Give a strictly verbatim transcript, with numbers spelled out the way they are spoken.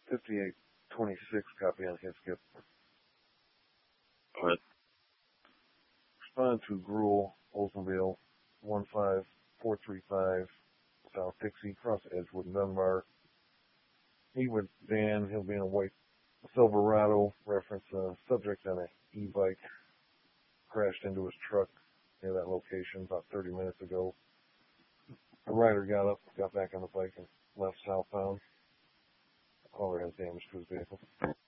fifty-eight twenty-six, copy on his skip. Go ahead. Respond to Gruel, Oldsmobile, one five four three five, South Dixie, cross Edgewood and Dunbar. He with Dan, he'll be in a white Silverado, reference uh, subject on an e-bike, crashed into his truck near that location about thirty minutes ago. The rider got up, got back on the bike, and left southbound. The caller has damage to his vehicle.